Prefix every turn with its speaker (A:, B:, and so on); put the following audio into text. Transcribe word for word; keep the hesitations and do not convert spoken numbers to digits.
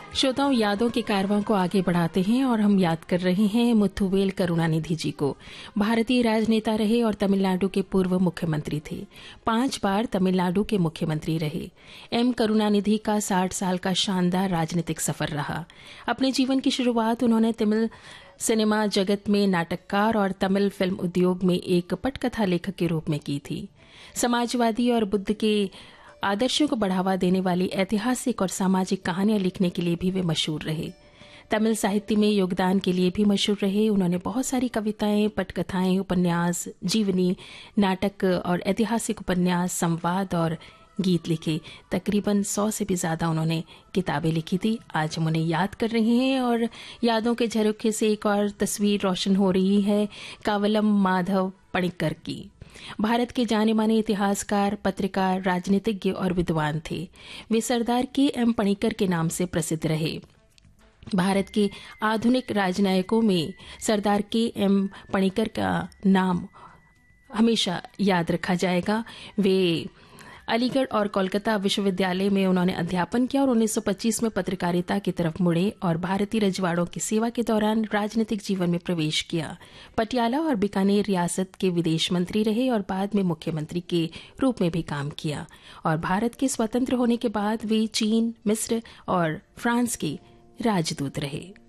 A: श्रोताओं, यादों के कारवां को आगे बढ़ाते हैं और हम याद कर रहे हैं मुथुवेल करुणानिधि जी को। भारतीय राजनेता रहे और तमिलनाडु के पूर्व मुख्यमंत्री थे। पांच बार तमिलनाडु के मुख्यमंत्री रहे। एम करुणानिधि का साठ साल का शानदार राजनीतिक सफर रहा। अपने जीवन की शुरुआत उन्होंने तमिल सिनेमा जगत में नाटककार और तमिल फिल्म उद्योग में एक पटकथा लेखक के रूप में की थी। समाजवादी और बुद्ध के आदर्शों को बढ़ावा देने वाली ऐतिहासिक और सामाजिक कहानियां लिखने के लिए भी वे मशहूर रहे। तमिल साहित्य में योगदान के लिए भी मशहूर रहे। उन्होंने बहुत सारी कविताएं, पटकथाएं, उपन्यास, जीवनी, नाटक और ऐतिहासिक उपन्यास, संवाद और गीत लिखे। तकरीबन सौ से भी ज्यादा उन्होंने किताबें लिखी थी। आज हम उन्हें याद कर रहे हैं और यादों के झरोखे से एक और तस्वीर रोशन हो रही है कावलम माधव पणिक्कर की। भारत के जाने माने इतिहासकार, पत्रकार, राजनीतिज्ञ और विद्वान थे। वे सरदार के एम पणिक्कर के नाम से प्रसिद्ध रहे। भारत के आधुनिक राजनयिकों में सरदार के एम पणिक्कर का नाम हमेशा याद रखा जाएगा। वे अलीगढ़ और कोलकाता विश्वविद्यालय में उन्होंने अध्यापन किया और उन्नीस सौ पच्चीस में पत्रकारिता की तरफ मुड़े और भारतीय रजवाड़ों की सेवा के दौरान राजनीतिक जीवन में प्रवेश किया। पटियाला और बीकानेर रियासत के विदेश मंत्री रहे और बाद में मुख्यमंत्री के रूप में भी काम किया। और भारत के स्वतंत्र होने के बाद वे चीन, मिस्र और फ्रांस के राजदूत रहे।